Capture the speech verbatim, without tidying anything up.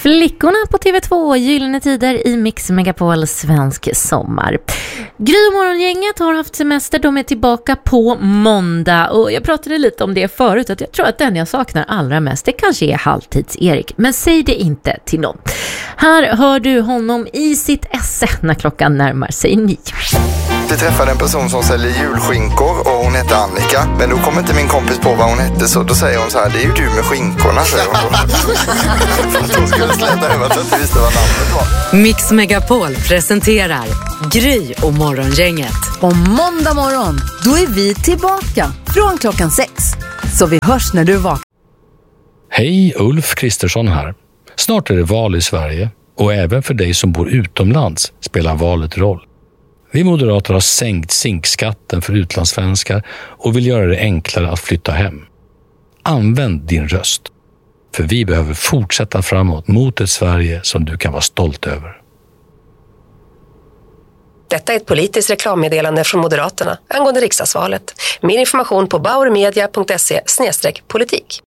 Flickorna på T V två, Gyllene tider i Mix Megapol svensk sommar. Gry och morgongänget har haft semester, de är tillbaka på måndag. Och jag pratade lite om det förut, att jag tror att den jag saknar allra mest, det kanske är halvtids-Erik. Men säg det inte till någon. Här hör du honom i sitt esse när klockan närmar sig nio. Vi träffade en person som säljer julskinkor och hon hette Annika. Men då kom inte min kompis på vad hon hette, så då säger hon så här: det är ju du med skinkorna, säger hon då. För att hon skulle släta över att jag inte visste vad namnet var. Mix Megapol presenterar Gry och morgongänget. Och måndag morgon, då är vi tillbaka från klockan sex. Så vi hörs när du vaknar. Hej, Ulf Kristersson här. Snart är det val i Sverige och även för dig som bor utomlands spelar valet roll. Vi moderater har sänkt zinkskatten för utlandssvenskar och vill göra det enklare att flytta hem. Använd din röst, för vi behöver fortsätta framåt mot ett Sverige som du kan vara stolt över. Detta är ett politiskt reklammeddelande från Moderaterna angående riksdagsvalet. Mer information på bauermedia punkt se slash politik.